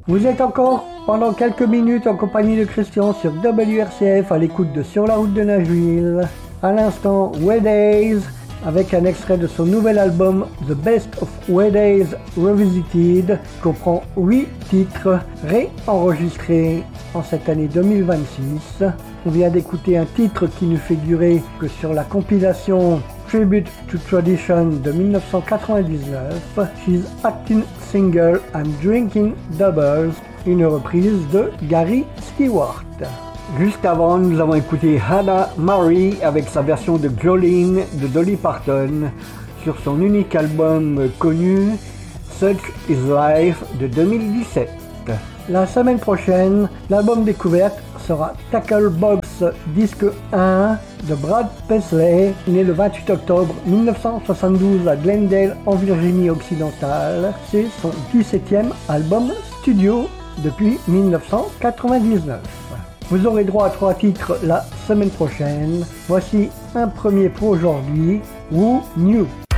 Vous êtes encore pendant quelques minutes en compagnie de Christian sur WRCF à l'écoute de Sur la route de Nashville. À l'instant, Way Days avec un extrait de son nouvel album The Best of Way Days Revisited, comprend 8 titres réenregistrés en cette année 2026. On vient d'écouter un titre qui ne figurait que sur la compilation Tribute to Tradition de 1999, She's Acting Single and Drinking Doubles, une reprise de Gary Stewart. Juste avant, nous avons écouté Hannah Murray avec sa version de Jolene de Dolly Parton sur son unique album connu Such is Life de 2017. La semaine prochaine, l'album découverte sera Tackle Box Disque 1 de Brad Paisley, né le 28 octobre 1972 à Glendale en Virginie occidentale. C'est son 17e album studio depuis 1999. Vous aurez droit à 3 titres la semaine prochaine. Voici un premier pour aujourd'hui, Who Knew?